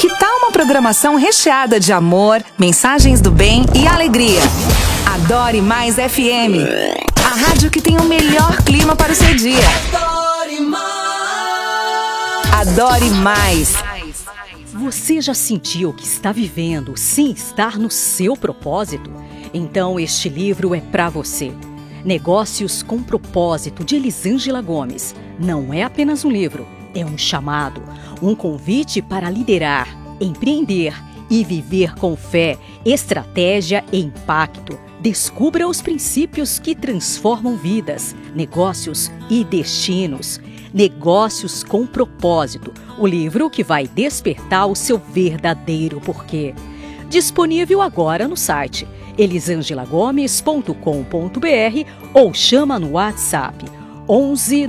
Que tal uma programação recheada de amor, mensagens do bem e alegria? Adore Mais FM, a rádio que tem o melhor clima para o seu dia. Adore Mais. Adore Mais. Você já sentiu que está vivendo sem estar no seu propósito? Então este livro é para você. Negócios com Propósito, de Elisângela Gomes. Não é apenas um livro, é um chamado, um convite para liderar, empreender e viver com fé, estratégia e impacto. Descubra os princípios que transformam vidas, negócios e destinos. Negócios com Propósito, o livro que vai despertar o seu verdadeiro porquê. Disponível agora no site elisangelagomes.com.br ou chama no WhatsApp 11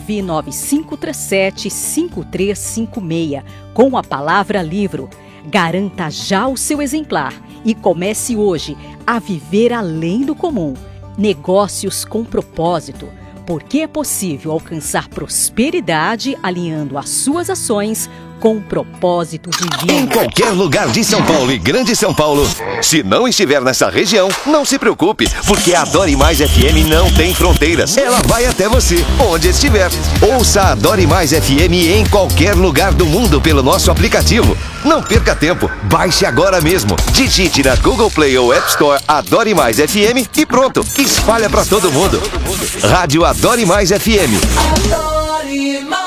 99537 5356 com a palavra livro. Garanta já o seu exemplar e comece hoje a viver além do comum. Negócios com Propósito, porque é possível alcançar prosperidade alinhando as suas ações com propósito divino. Em qualquer lugar de São Paulo e Grande São Paulo, se não estiver nessa região, não se preocupe, porque a Adore Mais FM não tem fronteiras. Ela vai até você, onde estiver. Ouça a Adore Mais FM em qualquer lugar do mundo pelo nosso aplicativo. Não perca tempo, baixe agora mesmo. Digite na Google Play ou App Store Adore Mais FM e pronto, espalha pra todo mundo. Rádio Adore Mais FM. Adore Mais.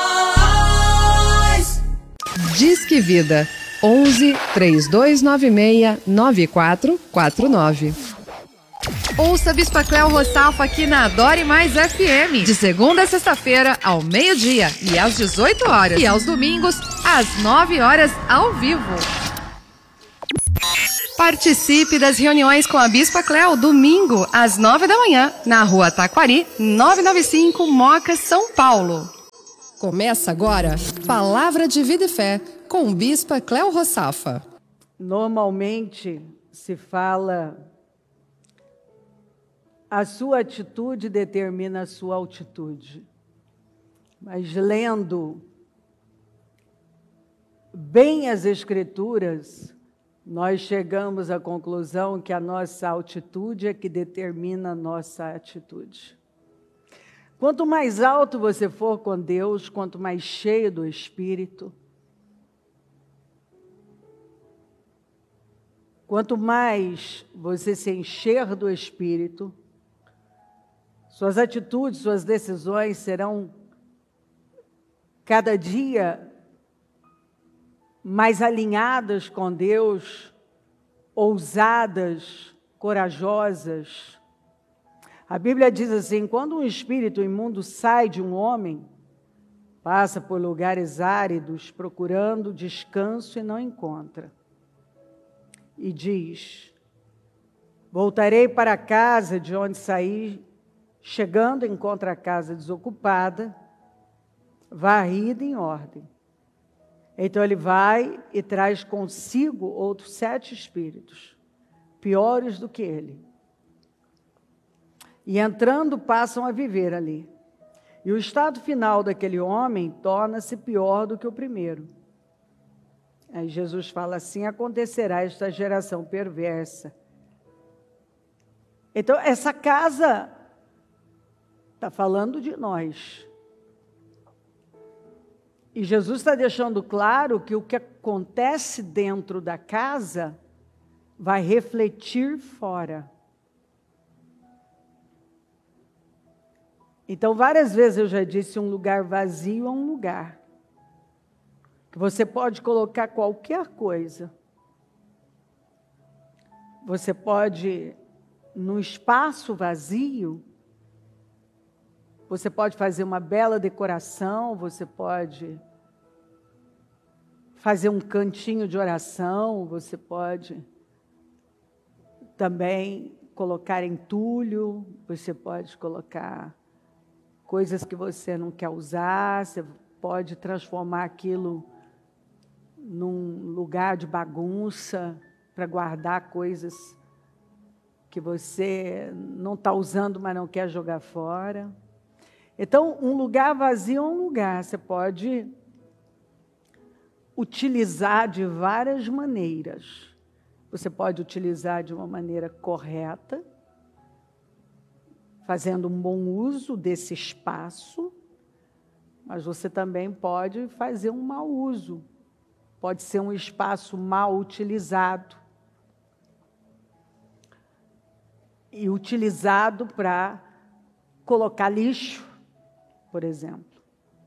Disque Vida 11 3296 9449. Ouça Bispa Cléo Roçalfa aqui na Adore Mais FM, de segunda a sexta-feira ao meio-dia e às 18 horas, e aos domingos às 9 horas ao vivo. Participe das reuniões com a Bispa Cléo, domingo às 9 da manhã, na Rua Taquari, 995, Moca, São Paulo. Começa agora Palavra de Vida e Fé com Bispa Cléo Roçalfa. Normalmente se fala: a sua atitude determina a sua altitude. Mas lendo bem as Escrituras, nós chegamos à conclusão que a nossa altitude é que determina a nossa atitude. Quanto mais alto você for com Deus, quanto mais cheio do Espírito, quanto mais você se encher do Espírito, suas atitudes, suas decisões serão cada dia mais alinhadas com Deus, ousadas, corajosas. A Bíblia diz assim: quando um espírito imundo sai de um homem, passa por lugares áridos procurando descanso e não encontra. E diz: voltarei para a casa de onde saí. Chegando, encontra a casa desocupada, varrida em ordem. Então ele vai e traz consigo outros 7 espíritos, piores do que ele. E entrando, passam a viver ali. E o estado final daquele homem torna-se pior do que o primeiro. Aí Jesus fala assim: acontecerá esta geração perversa. Então, essa casa está falando de nós. E Jesus está deixando claro que o que acontece dentro da casa vai refletir fora. Então, várias vezes eu já disse: um lugar vazio é um lugar que você pode colocar qualquer coisa. Você pode, no espaço vazio, você pode fazer uma bela decoração, você pode fazer um cantinho de oração, você pode também colocar entulho, você pode colocar coisas que você não quer usar, você pode transformar aquilo num lugar de bagunça para guardar coisas que você não está usando, mas não quer jogar fora. Então, um lugar vazio é um lugar. Você pode utilizar de várias maneiras. Você pode utilizar de uma maneira correta, fazendo um bom uso desse espaço, mas você também pode fazer um mau uso. Pode ser um espaço mal utilizado e utilizado para colocar lixo, por exemplo.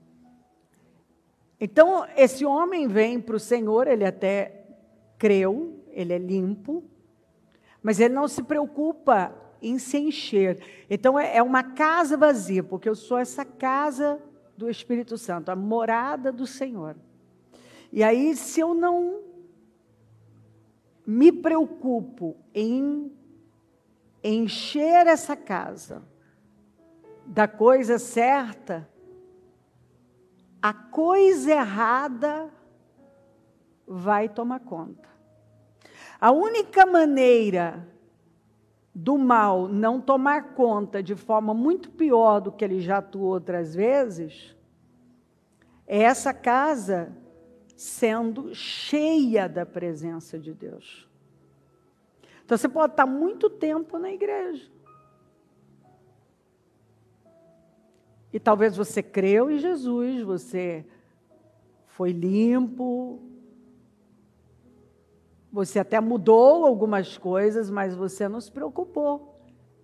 Então, esse homem vem para o Senhor, ele até creu, ele é limpo, mas ele não se preocupa em se encher. Então, é uma casa vazia, porque eu sou essa casa do Espírito Santo, a morada do Senhor. E aí, se eu não me preocupo em encher essa casa da coisa certa, a coisa errada vai tomar conta. A única maneira do mal não tomar conta de forma muito pior do que ele já atuou outras vezes, é essa casa sendo cheia da presença de Deus. Então você pode estar muito tempo na igreja. E talvez você creu em Jesus, você foi limpo, você até mudou algumas coisas, mas você não se preocupou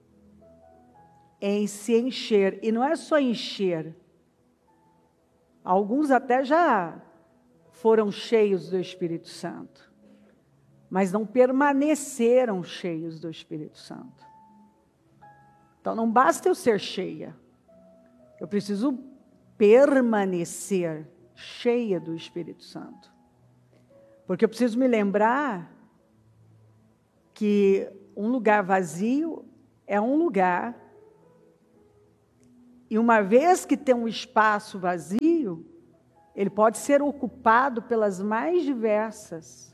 em se encher. E não é só encher. Alguns até já foram cheios do Espírito Santo, mas não permaneceram cheios do Espírito Santo. Então não basta eu ser cheia, eu preciso permanecer cheia do Espírito Santo. Porque eu preciso me lembrar que um lugar vazio é um lugar, e uma vez que tem um espaço vazio, ele pode ser ocupado pelas mais diversas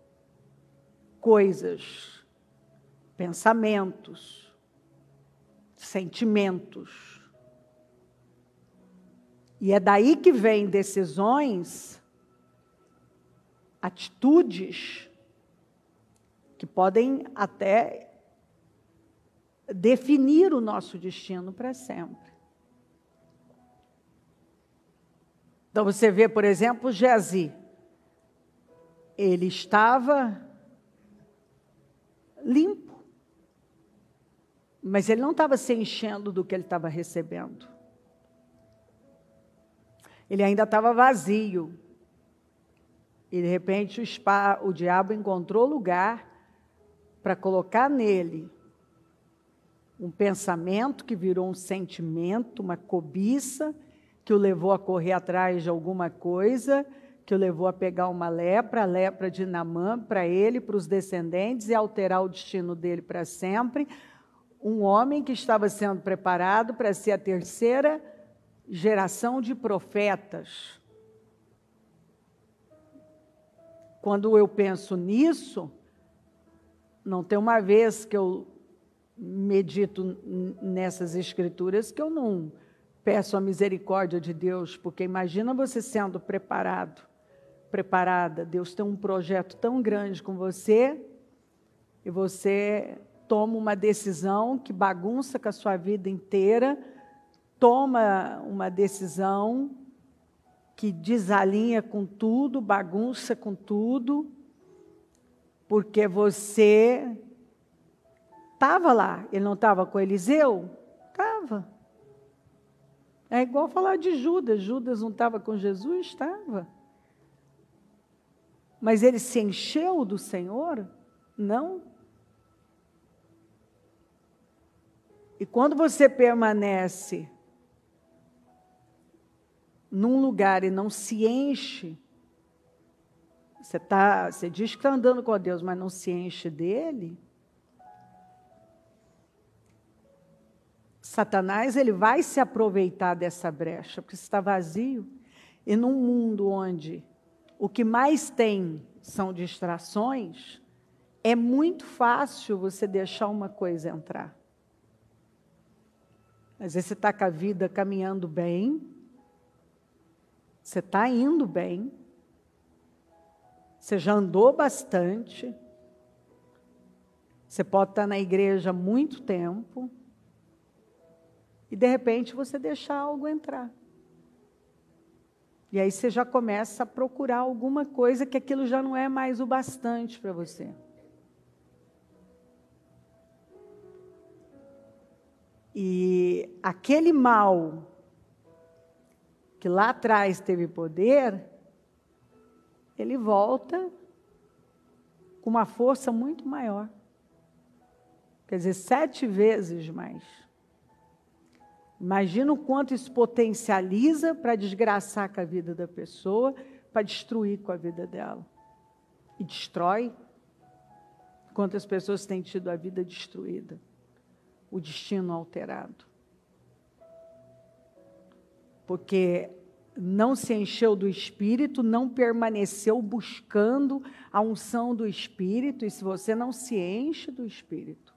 coisas, pensamentos, sentimentos. E é daí que vêm decisões, atitudes, que podem até definir o nosso destino para sempre. Então você vê, por exemplo, Geazi. Ele estava limpo, mas ele não estava se enchendo do que ele estava recebendo. Ele ainda estava vazio. E de repente o diabo encontrou lugar para colocar nele um pensamento que virou um sentimento, uma cobiça, que o levou a correr atrás de alguma coisa, que o levou a pegar uma lepra, a lepra de Naamã, para ele, para os descendentes, e alterar o destino dele para sempre. Um homem que estava sendo preparado para ser a terceira geração de profetas. Quando eu penso nisso, não tem uma vez que eu medito nessas escrituras que eu não peço a misericórdia de Deus, porque imagina você sendo preparada, Deus tem um projeto tão grande com você, e você toma uma decisão que bagunça com a sua vida inteira, toma uma decisão que desalinha com tudo, bagunça com tudo, porque você estava lá. Ele não estava com Eliseu? Estava. É igual falar de Judas. Judas não estava com Jesus? Estava. Mas ele se encheu do Senhor? Não. E quando você permanece num lugar e não se enche, você diz que está andando com Deus, mas não se enche dele, Satanás ele vai se aproveitar dessa brecha, porque está vazio. E num mundo onde o que mais tem são distrações, é muito fácil você deixar uma coisa entrar. Às vezes você está com a vida caminhando bem, você está indo bem, Você já andou bastante. Você pode estar na igreja há muito tempo. E, de repente, você deixa algo entrar. E aí você já começa a procurar alguma coisa que aquilo já não é mais o bastante para você. E aquele mal que lá atrás teve poder, ele volta com uma força muito maior. Quer dizer, 7 vezes mais. Imagina o quanto isso potencializa para desgraçar com a vida da pessoa, para destruir com a vida dela. E destrói. Quantas pessoas têm tido a vida destruída, o destino alterado. Porque não se encheu do Espírito, não permaneceu buscando a unção do Espírito, e se você não se enche do Espírito,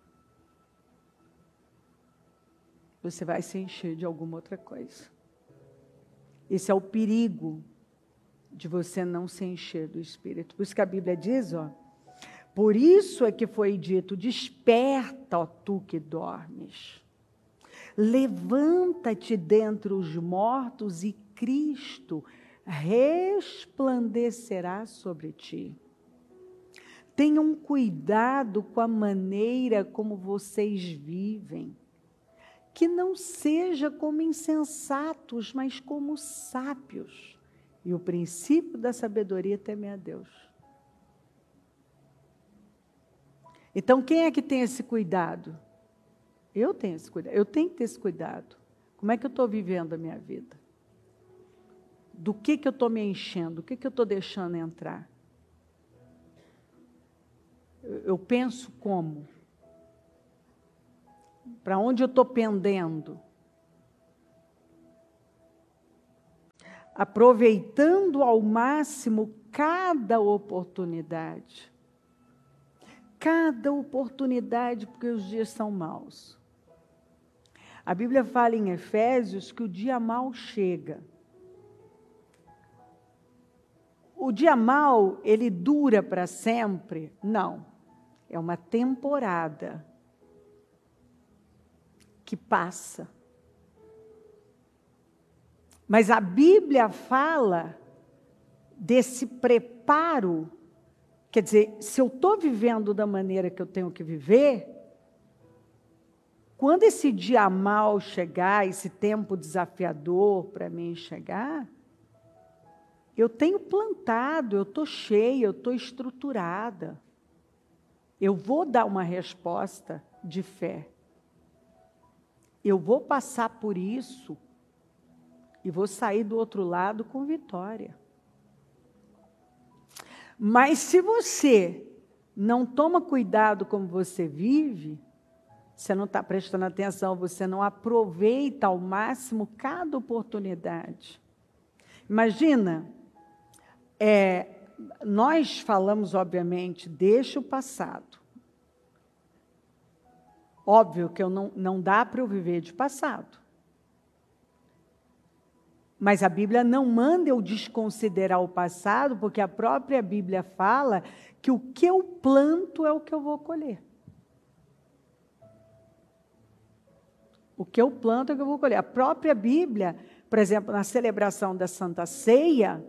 você vai se encher de alguma outra coisa. Esse é o perigo de você não se encher do Espírito. Por isso que a Bíblia diz, por isso é que foi dito, desperta, ó tu que dormes. Levanta-te dentre os mortos e Cristo resplandecerá sobre ti. Tenham cuidado com a maneira como vocês vivem. Que não seja como insensatos, mas como sábios. E o princípio da sabedoria é temer a Deus. Então, quem é que tem esse cuidado? Eu tenho esse cuidado. Eu tenho que ter esse cuidado. Como é que eu estou vivendo a minha vida? Do que eu estou me enchendo? O que eu estou deixando entrar? Eu penso como? Para onde eu estou pendendo? Aproveitando ao máximo cada oportunidade. Cada oportunidade, porque os dias são maus. A Bíblia fala em Efésios que o dia mau chega. O dia mau, ele dura para sempre? Não. É uma temporada que passa. Mas a Bíblia fala desse preparo, quer dizer, se eu estou vivendo da maneira que eu tenho que viver, quando esse dia mau chegar, esse tempo desafiador para mim chegar, eu tenho plantado, eu estou cheia, eu estou estruturada. Eu vou dar uma resposta de fé. Eu vou passar por isso e vou sair do outro lado com vitória. Mas se você não toma cuidado como você vive, você não está prestando atenção, você não aproveita ao máximo cada oportunidade. Imagina, nós falamos, obviamente, deixa o passado. Óbvio que não dá para eu viver de passado. Mas a Bíblia não manda eu desconsiderar o passado, porque a própria Bíblia fala que o que eu planto é o que eu vou colher. O que eu planto é o que eu vou colher. A própria Bíblia, por exemplo, na celebração da Santa Ceia,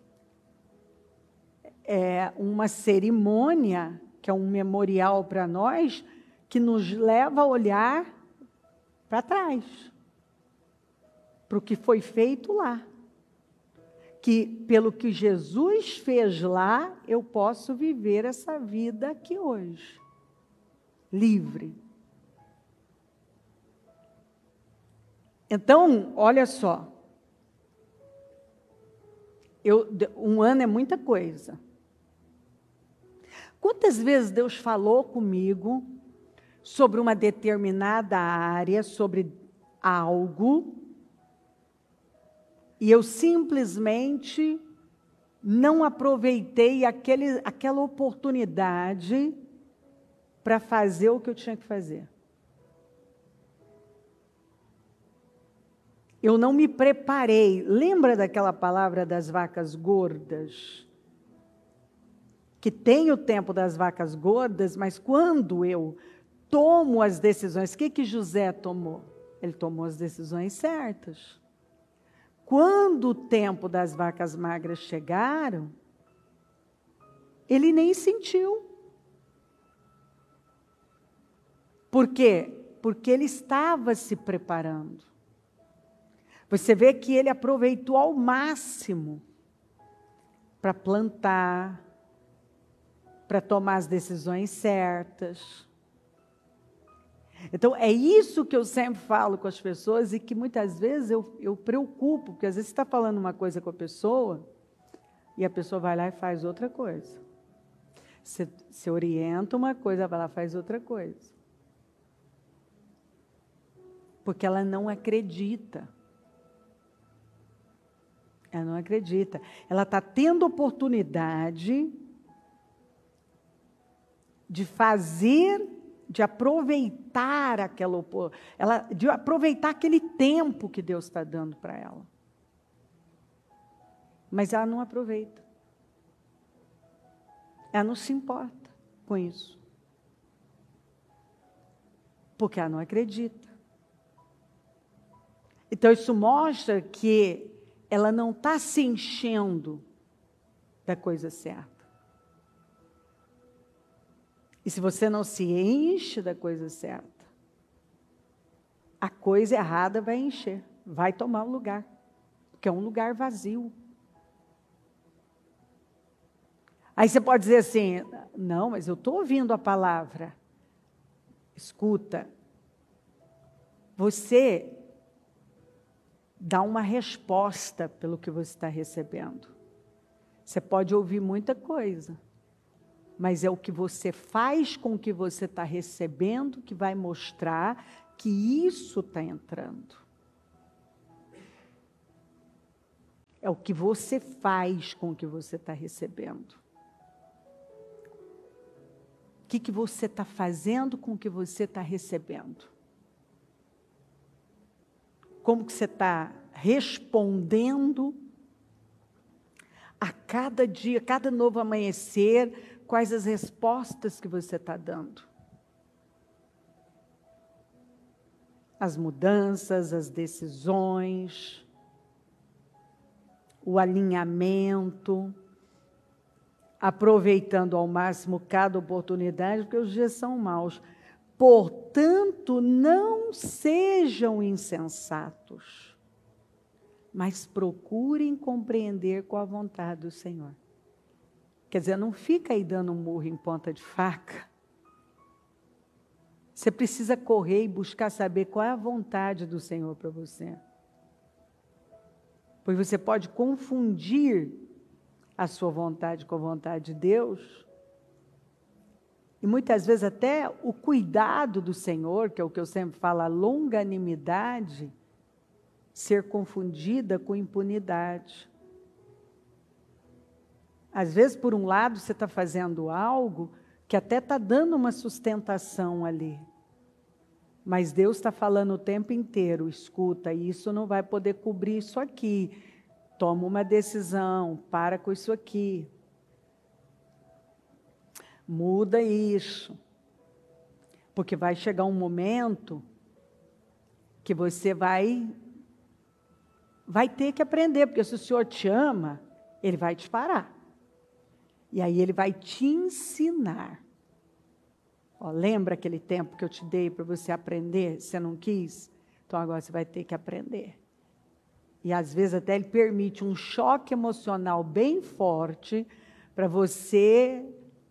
é uma cerimônia, que é um memorial para nós, que nos leva a olhar para trás, para o que foi feito lá. Que pelo que Jesus fez lá, eu posso viver essa vida aqui hoje, livre. Então, olha só, um ano é muita coisa. Quantas vezes Deus falou comigo sobre uma determinada área, sobre algo, e eu simplesmente não aproveitei aquela oportunidade para fazer o que eu tinha que fazer. Eu não me preparei. Lembra daquela palavra das vacas gordas? que tem o tempo das vacas gordas, mas quando eu tomo as decisões, o que José tomou? Ele tomou as decisões certas. Quando o tempo das vacas magras chegaram, ele nem sentiu. Por quê? Porque ele estava se preparando. Você vê que ele aproveitou ao máximo para plantar, para tomar as decisões certas. Então, é isso que eu sempre falo com as pessoas e que muitas vezes eu preocupo, porque às vezes você está falando uma coisa com a pessoa e a pessoa vai lá e faz outra coisa. Você orienta uma coisa, vai lá e faz outra coisa. Porque ela não acredita. Ela não acredita. Ela está tendo oportunidade de fazer, de aproveitar de aproveitar aquele tempo que Deus está dando para ela. Mas ela não aproveita. Ela não se importa com isso. Porque ela não acredita. Então isso mostra que ela não está se enchendo da coisa certa. E se você não se enche da coisa certa, a coisa errada vai encher, vai tomar o lugar, porque é um lugar vazio. Aí você pode dizer assim, não, mas eu estou ouvindo a palavra. Escuta, você dá uma resposta pelo que você está recebendo. Você pode ouvir muita coisa, mas é o que você faz com o que você está recebendo que vai mostrar que isso está entrando. É o que você faz com o que você está recebendo. O que você está fazendo com o que você está recebendo? Como que você está respondendo a cada dia, cada novo amanhecer, quais as respostas que você está dando? As mudanças, as decisões, o alinhamento, aproveitando ao máximo cada oportunidade, porque os dias são maus. Portanto, não sejam insensatos, mas procurem compreender qual a vontade do Senhor. Quer dizer, não fica aí dando um murro em ponta de faca. Você precisa correr e buscar saber qual é a vontade do Senhor para você. Pois você pode confundir a sua vontade com a vontade de Deus. E muitas vezes até o cuidado do Senhor, que é o que eu sempre falo, a longanimidade, ser confundida com impunidade. Às vezes, por um lado, você está fazendo algo que até está dando uma sustentação ali. Mas Deus está falando o tempo inteiro, escuta, isso não vai poder cobrir isso aqui. Toma uma decisão, para com isso aqui. Muda isso. Porque vai chegar um momento que você vai ter que aprender, porque se o Senhor te ama, Ele vai te parar. E aí Ele vai te ensinar. Ó, lembra aquele tempo que eu te dei para você aprender? Você não quis? Então agora você vai ter que aprender. E às vezes até Ele permite um choque emocional bem forte para você,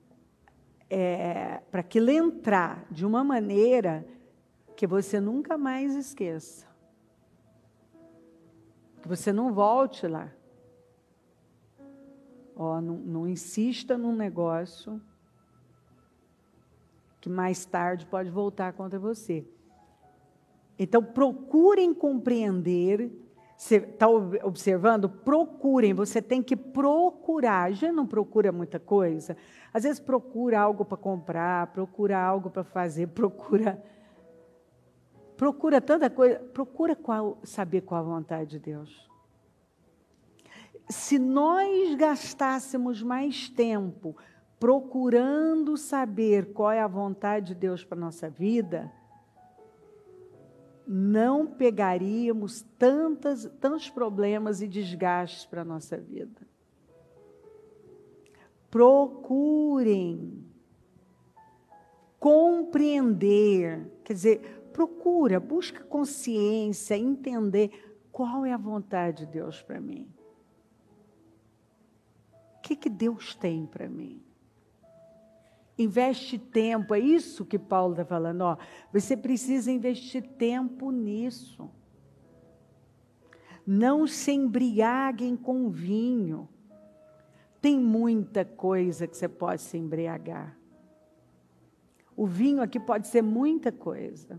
para aquilo entrar de uma maneira que você nunca mais esqueça. Que você não volte lá. Ó, não insista num negócio que mais tarde pode voltar contra você. Então, procurem compreender. Você está observando? Procurem, você tem que procurar. A gente não procura muita coisa. Às vezes procura algo para comprar, procura algo para fazer, procura tanta coisa. Procura saber qual a vontade de Deus. Se nós gastássemos mais tempo procurando saber qual é a vontade de Deus para a nossa vida, não pegaríamos tantos problemas e desgastes para a nossa vida. Procurem compreender, quer dizer, busca consciência, entender qual é a vontade de Deus para mim. O que Deus tem para mim? Investe tempo, é isso que Paulo está falando. Ó, você precisa investir tempo nisso. Não se embriaguem com vinho. Tem muita coisa que você pode se embriagar. O vinho aqui pode ser muita coisa.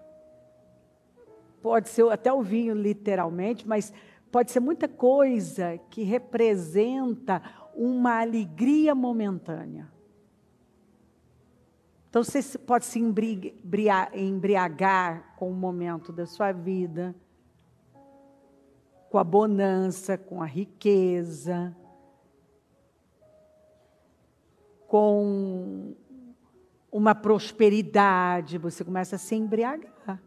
Pode ser até o vinho literalmente, mas pode ser muita coisa que representa uma alegria momentânea. Então, você pode se embriagar com o momento da sua vida, com a bonança, com a riqueza, com uma prosperidade, você começa a se embriagar.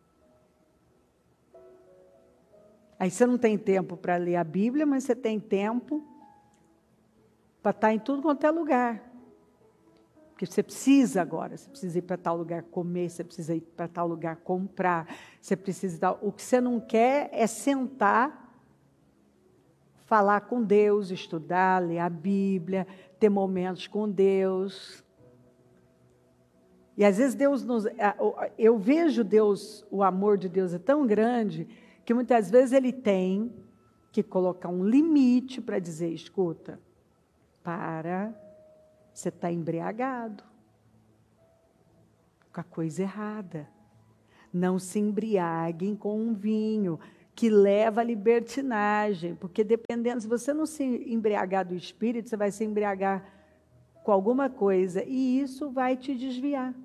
Aí você não tem tempo para ler a Bíblia, mas você tem tempo para estar em tudo quanto é lugar. Porque você precisa agora, você precisa ir para tal lugar comer, você precisa ir para tal lugar comprar, você precisa... O que você não quer é sentar, falar com Deus, estudar, ler a Bíblia, ter momentos com Deus. E às vezes eu vejo Deus, o amor de Deus é tão grande, que muitas vezes Ele tem que colocar um limite para dizer, escuta, você está embriagado com a coisa errada. Não se embriaguem com um vinho que leva à libertinagem, porque dependendo, se você não se embriagar do Espírito, você vai se embriagar com alguma coisa, e isso vai te desviar.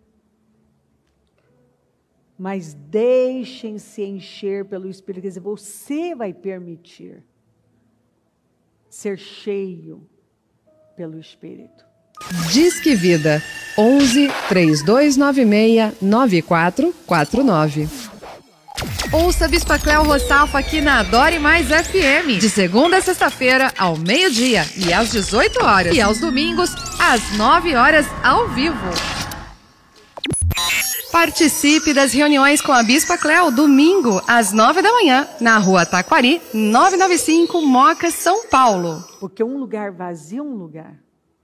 Mas deixem-se encher pelo Espírito, quer dizer, você vai permitir ser cheio pelo Espírito. Disque Vida 11 3296 9449. Ouça Bispa Cléo Roçalfa aqui na Adore Mais FM, de segunda a sexta-feira, ao meio-dia e às 18 horas. E aos domingos, às 9 horas, ao vivo. Participe das reuniões com a Bispa Cléo, domingo, às 9 da manhã, na Rua Taquari, 995, Moca, São Paulo. Porque um lugar vazio é um lugar.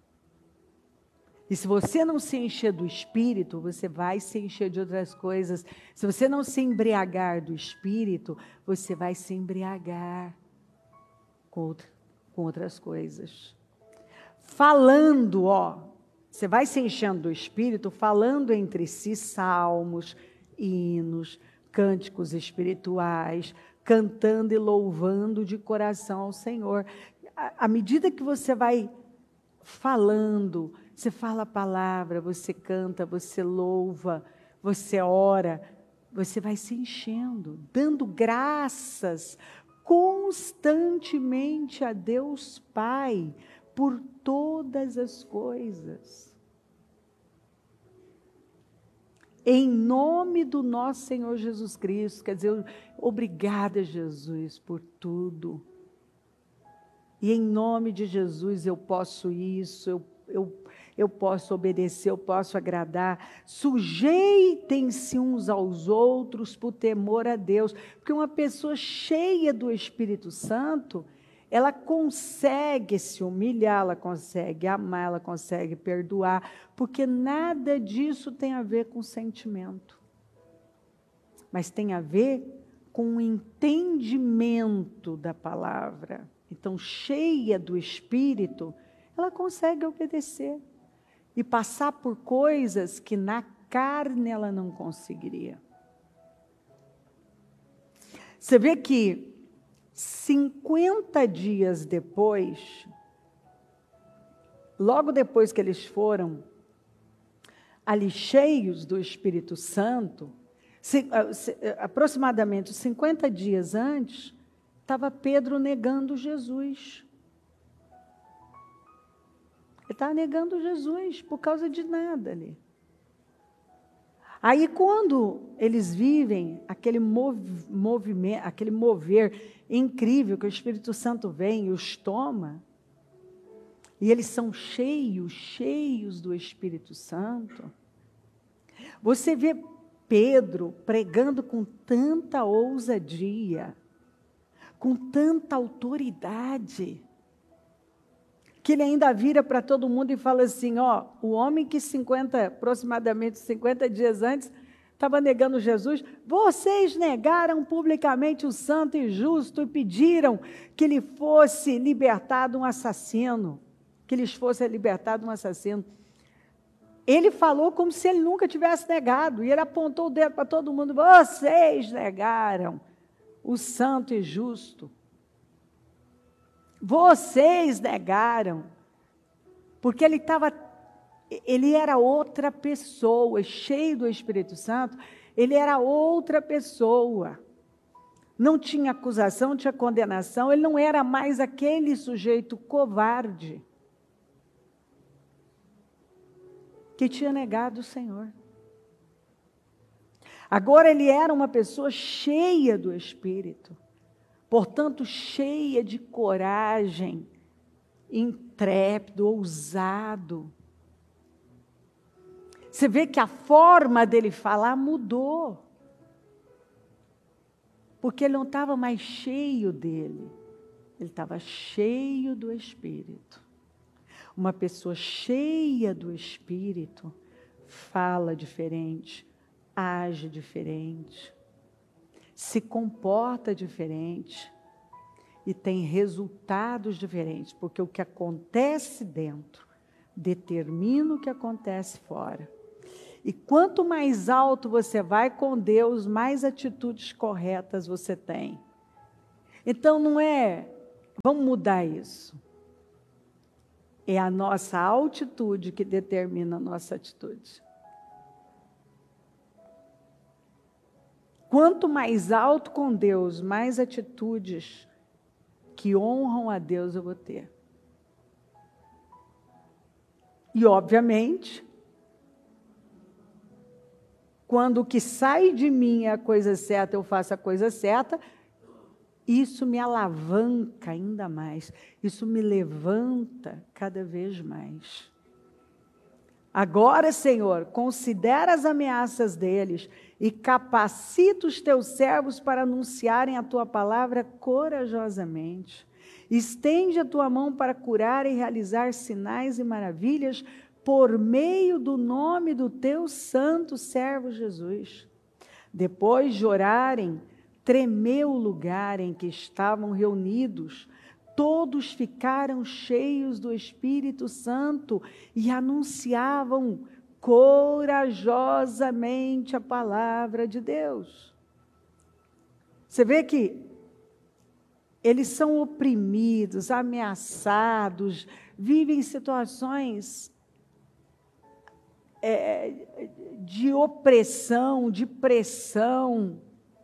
E se você não se encher do Espírito, você vai se encher de outras coisas. Se você não se embriagar do Espírito, você vai se embriagar com outras coisas. Falando, você vai se enchendo do Espírito, falando entre si salmos, hinos, cânticos espirituais, cantando e louvando de coração ao Senhor. À medida que você vai falando, você fala a palavra, você canta, você louva, você ora, você vai se enchendo, dando graças constantemente a Deus Pai por todas as coisas. Em nome do nosso Senhor Jesus Cristo, quer dizer, obrigada, Jesus, por tudo. E em nome de Jesus eu posso isso, eu posso obedecer, eu posso agradar. Sujeitem-se uns aos outros por temor a Deus. Porque uma pessoa cheia do Espírito Santo, ela consegue se humilhar, ela consegue amar, ela consegue perdoar. Porque nada disso tem a ver com sentimento. Mas tem a ver com o entendimento da palavra. Então, cheia do Espírito, ela consegue obedecer e passar por coisas que na carne ela não conseguiria. Você vê que 50 dias depois, logo depois que eles foram ali cheios do Espírito Santo, aproximadamente 50 dias antes, estava Pedro negando Jesus. Ele está negando Jesus por causa de nada ali. Aí quando eles vivem aquele movimento, aquele mover incrível que o Espírito Santo vem e os toma, e eles são cheios do Espírito Santo, você vê Pedro pregando com tanta ousadia, com tanta autoridade, que ele ainda vira para todo mundo e fala assim, ó, o homem que aproximadamente 50 dias antes estava negando Jesus, vocês negaram publicamente o santo e justo e pediram que lhe fosse libertado um assassino, que lhes fosse libertado um assassino. Ele falou como se ele nunca tivesse negado, e ele apontou o dedo para todo mundo, vocês negaram o santo e justo. Vocês negaram, porque ele era outra pessoa, cheio do Espírito Santo, ele era outra pessoa. Não tinha acusação, não tinha condenação, ele não era mais aquele sujeito covarde que tinha negado o Senhor. Agora ele era uma pessoa cheia do Espírito, portanto, cheia de coragem, intrépido, ousado. Você vê que a forma dele falar mudou, porque ele não estava mais cheio dele, ele estava cheio do Espírito. Uma pessoa cheia do Espírito fala diferente, age diferente, se comporta diferente e tem resultados diferentes, porque o que acontece dentro determina o que acontece fora. E quanto mais alto você vai com Deus, mais atitudes corretas você tem. Então não é, vamos mudar isso. É a nossa altitude que determina a nossa atitude. Quanto mais alto com Deus, mais atitudes que honram a Deus eu vou ter. E, obviamente, quando o que sai de mim é a coisa certa, eu faço a coisa certa, isso me alavanca ainda mais, isso me levanta cada vez mais. Agora, Senhor, considera as ameaças deles e capacita os teus servos para anunciarem a tua palavra corajosamente. Estende a tua mão para curar e realizar sinais e maravilhas por meio do nome do teu santo servo Jesus. Depois de orarem, tremeu o lugar em que estavam reunidos. Todos ficaram cheios do Espírito Santo e anunciavam corajosamente a palavra de Deus. Você vê que eles são oprimidos, ameaçados, vivem situações de opressão, de pressão,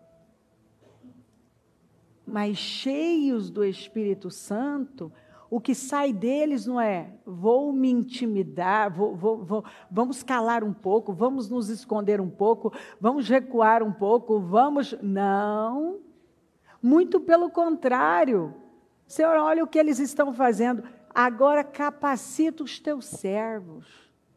mas cheios do Espírito Santo, o que sai deles não é, vou me intimidar, vamos calar um pouco, vamos nos esconder um pouco, vamos recuar um pouco, não, muito pelo contrário. Senhor, olha o que eles estão fazendo, agora capacita os teus servos,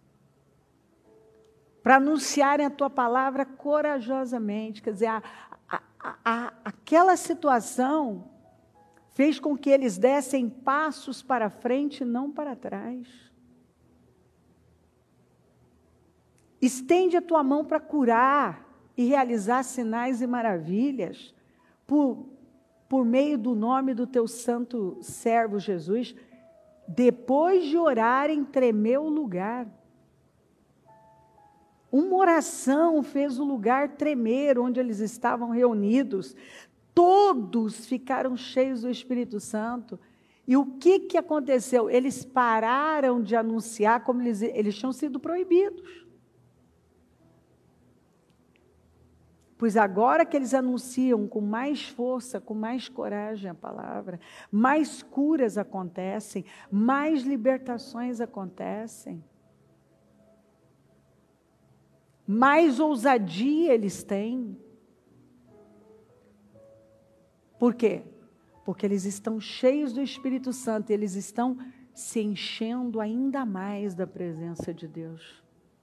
para anunciarem a tua palavra corajosamente, quer dizer, aquela situação fez com que eles dessem passos para frente e não para trás. Estende a tua mão para curar e realizar sinais e maravilhas por meio do nome do teu santo servo Jesus. Depois de orarem, tremeu o lugar. Uma oração fez o lugar tremer onde eles estavam reunidos. Todos ficaram cheios do Espírito Santo. E o que aconteceu? Eles pararam de anunciar como eles tinham sido proibidos. Pois agora que eles anunciam com mais força, com mais coragem a palavra, mais curas acontecem, mais libertações acontecem, mais ousadia eles têm. Por quê? Porque eles estão cheios do Espírito Santo, e eles estão se enchendo ainda mais da presença de Deus.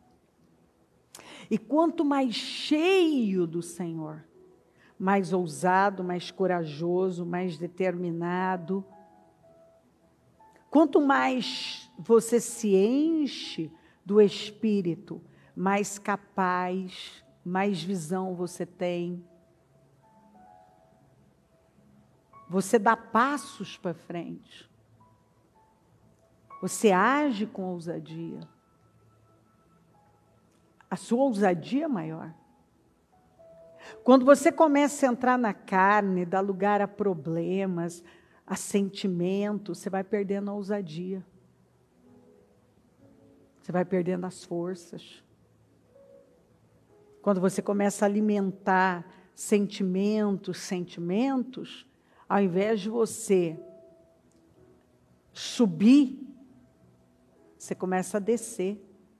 E quanto mais cheio do Senhor, mais ousado, mais corajoso, mais determinado, quanto mais você se enche do Espírito, mais capaz, mais visão você tem. Você dá passos para frente. Você age com ousadia. A sua ousadia é maior. Quando você começa a entrar na carne, dar lugar a problemas, a sentimentos, você vai perdendo a ousadia. Você vai perdendo as forças. Quando você começa a alimentar sentimentos, ao invés de você subir, você começa a descer.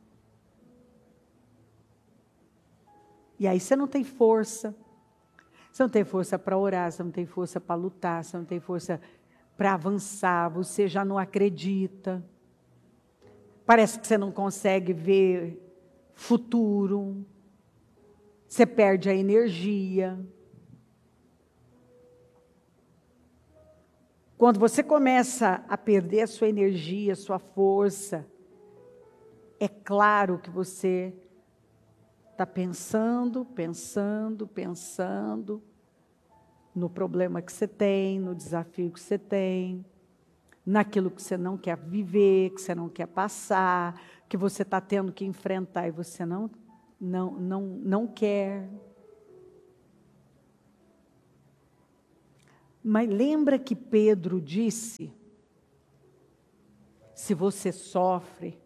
E aí você não tem força. Você não tem força para orar, você não tem força para lutar, você não tem força para avançar, você já não acredita. Parece que você não consegue ver futuro. Você perde a energia. Quando você começa a perder a sua energia, a sua força, é claro que você está pensando no problema que você tem, no desafio que você tem, naquilo que você não quer viver, que você não quer passar, que você está tendo que enfrentar e você não quer. Mas lembra que Pedro disse, se você sofre,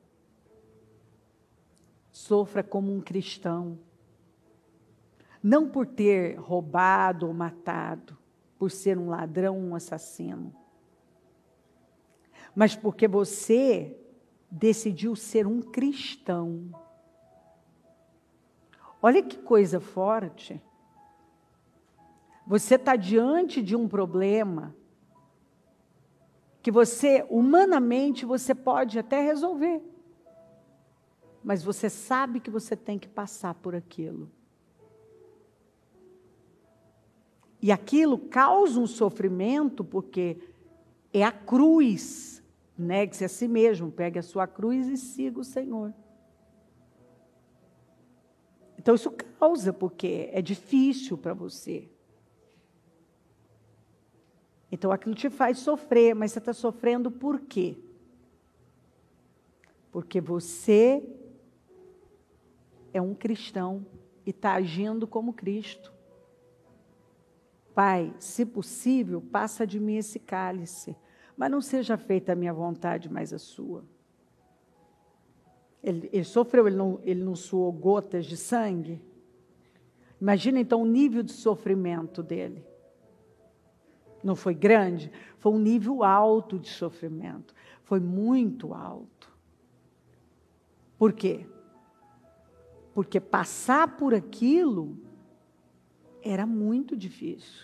sofra como um cristão. Não por ter roubado ou matado, por ser um ladrão, um assassino. Mas porque você decidiu ser um cristão. Olha que coisa forte. Você está diante de um problema que você, humanamente, você pode até resolver. Mas você sabe que você tem que passar por aquilo. E aquilo causa um sofrimento, porque é a cruz. Negue-se a si mesmo, pegue a sua cruz e siga o Senhor. Então isso causa, porque é difícil para você. Então aquilo te faz sofrer, mas você está sofrendo por quê? Porque você é um cristão e está agindo como Cristo. Pai, se possível, passa de mim esse cálice, mas não seja feita a minha vontade, mas a sua. Ele sofreu, ele não suou gotas de sangue? Imagina então o nível de sofrimento dele. Não foi grande? Foi um nível alto de sofrimento. Foi muito alto. Por quê? Porque passar por aquilo era muito difícil.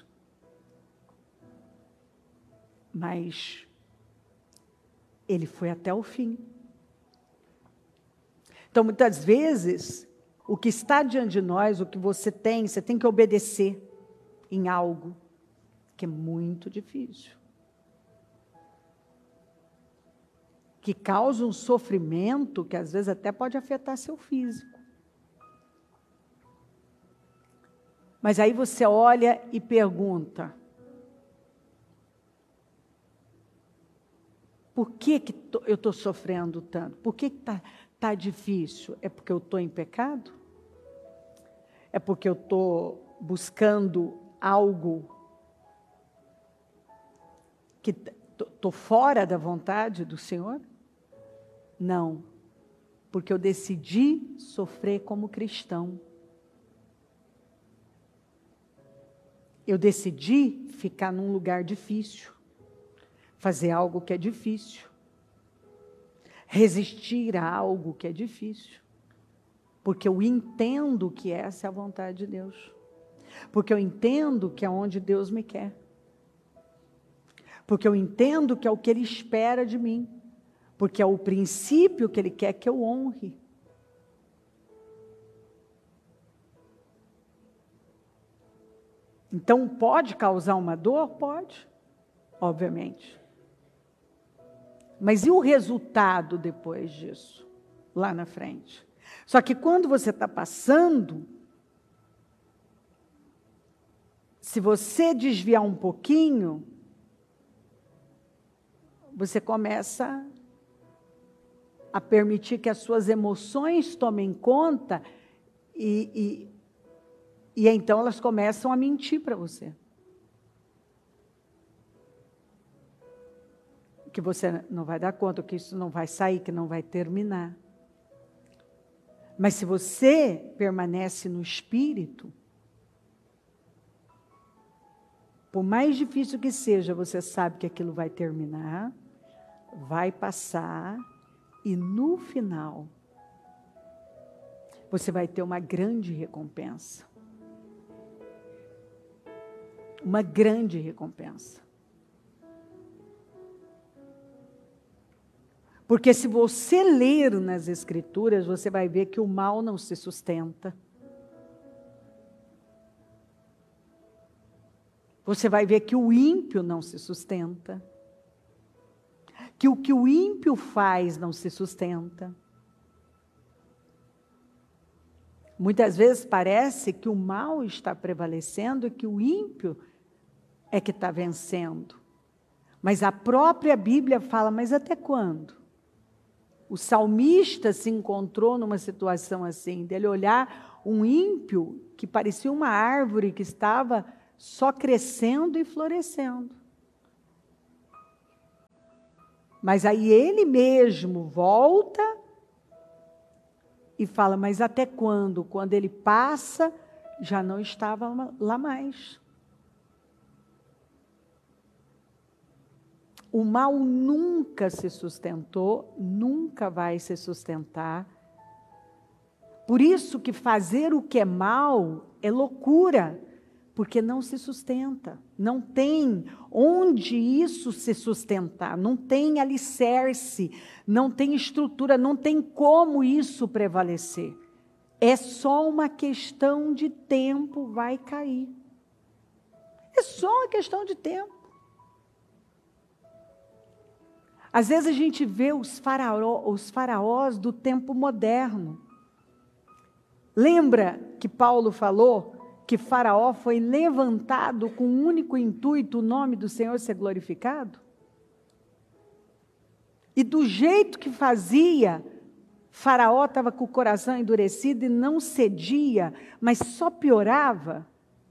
Mas ele foi até o fim. Então, muitas vezes, o que está diante de nós, o que você tem que obedecer em algo que é muito difícil. Que causa um sofrimento que às vezes até pode afetar seu físico. Mas aí você olha e pergunta, por que eu estou sofrendo tanto? Por que está difícil? É porque eu estou em pecado? É porque eu estou buscando algo que estou fora da vontade do Senhor? Não, porque eu decidi sofrer como cristão. Eu decidi ficar num lugar difícil, fazer algo que é difícil, resistir a algo que é difícil, porque eu entendo que essa é a vontade de Deus, porque eu entendo que é onde Deus me quer, porque eu entendo que é o que Ele espera de mim, porque é o princípio que Ele quer que eu honre. Então, pode causar uma dor? Pode, obviamente. Mas e o resultado depois disso? Lá na frente. Só que quando você está passando, se você desviar um pouquinho, você começa a permitir que as suas emoções tomem conta e então elas começam a mentir para você. Que você não vai dar conta, que isso não vai sair, que não vai terminar. Mas se você permanece no Espírito, por mais difícil que seja, você sabe que aquilo vai terminar, vai passar, e no final, você vai ter uma grande recompensa. Uma grande recompensa. Porque se você ler nas Escrituras, você vai ver que o mal não se sustenta. Você vai ver que o ímpio não se sustenta. Que o ímpio faz não se sustenta. Muitas vezes parece que o mal está prevalecendo e que o ímpio é que está vencendo. Mas a própria Bíblia fala, mas até quando? O salmista se encontrou numa situação assim, dele olhar um ímpio que parecia uma árvore que estava só crescendo e florescendo. Mas aí ele mesmo volta e fala, mas até quando? Quando ele passa, já não estava lá mais. O mal nunca se sustentou, nunca vai se sustentar. Por isso que fazer o que é mal é loucura, porque não se sustenta. Não tem onde isso se sustentar, não tem alicerce, não tem estrutura, não tem como isso prevalecer. É só uma questão de tempo, vai cair. É só uma questão de tempo. Às vezes a gente vê os faraós do tempo moderno. Lembra que Paulo falou que Faraó foi levantado com o único intuito, o nome do Senhor ser glorificado? E do jeito que fazia, Faraó estava com o coração endurecido e não cedia, mas só piorava.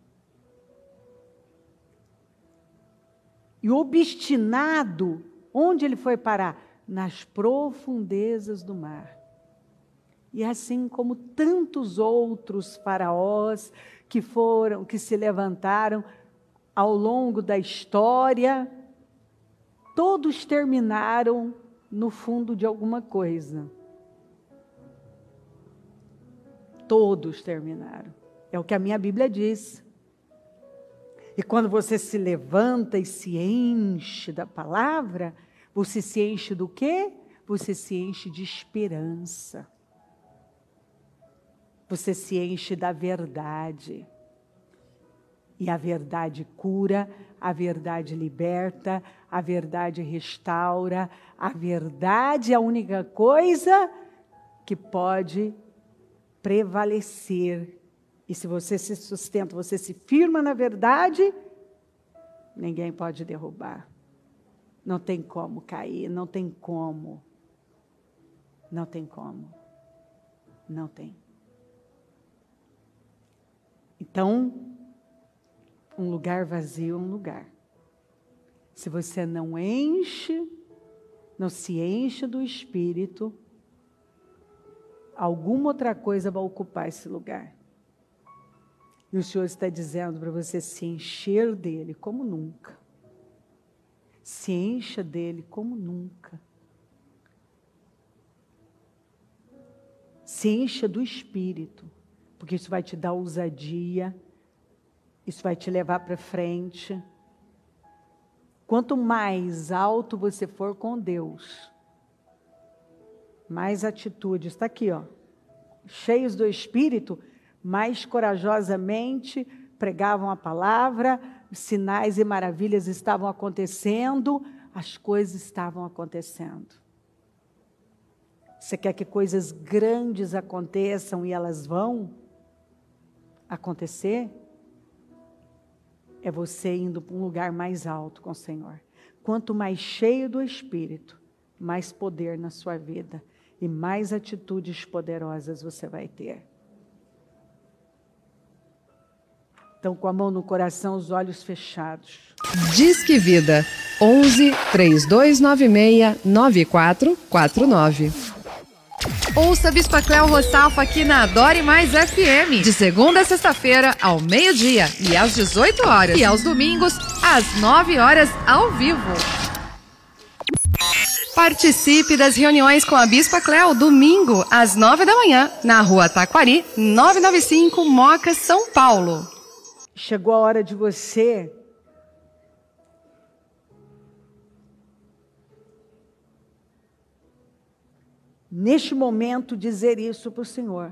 E obstinado, onde ele foi parar? Nas profundezas do mar. E assim como tantos outros faraós que se levantaram ao longo da história, todos terminaram no fundo de alguma coisa. Todos terminaram. É o que a minha Bíblia diz. E quando você se levanta e se enche da palavra, você se enche do quê? Você se enche de esperança. Você se enche da verdade. E a verdade cura, a verdade liberta, a verdade restaura. A verdade é a única coisa que pode prevalecer. E se você se sustenta, você se firma na verdade, ninguém pode derrubar. Não tem como cair, não tem como. Não tem como. Não tem. Então, um lugar vazio é um lugar. Se você não se enche do Espírito, alguma outra coisa vai ocupar esse lugar. E o Senhor está dizendo para você se encher dele como nunca. Se encha dele como nunca. Se encha do Espírito, porque isso vai te dar ousadia, isso vai te levar para frente. Quanto mais alto você for com Deus, mais atitude. Está aqui, ó. Cheios do Espírito, mais corajosamente pregavam a palavra, sinais e maravilhas estavam acontecendo, as coisas estavam acontecendo. Você quer que coisas grandes aconteçam e elas vão acontecer? É você indo para um lugar mais alto com o Senhor. Quanto mais cheio do Espírito, mais poder na sua vida e mais atitudes poderosas você vai ter. Então, com a mão no coração, os olhos fechados. Disque Vida 11 3296 9449. Ouça Bispa Cléo Rossalfa aqui na Adore Mais FM, de segunda a sexta-feira, ao meio-dia e às 18 horas. E aos domingos, às 9 horas, ao vivo. Participe das reuniões com a Bispa Cléo, domingo, às 9 da manhã, na Rua Taquari, 995, Moca, São Paulo. Chegou a hora de você neste momento dizer isso para o Senhor.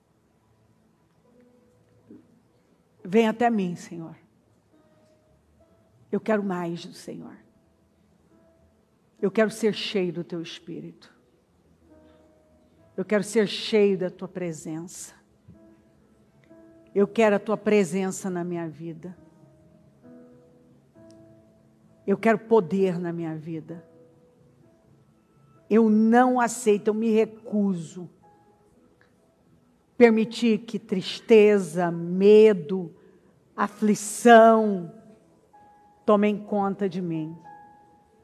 Vem até mim, Senhor. Eu quero mais do Senhor. Eu quero ser cheio do Teu Espírito. Eu quero ser cheio da Tua presença. Eu quero a Tua presença na minha vida. Eu quero poder na minha vida. Eu não aceito, eu me recuso. Permitir que tristeza, medo, aflição tomem conta de mim.